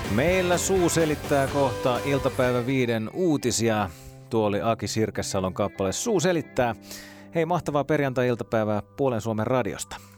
Meillä Suu selittää kohta iltapäivä 5 uutisia. Tuo oli Aki Sirkessalon kappale Suu selittää. Hei, mahtavaa perjantai-iltapäivää Puolen Suomen radiosta.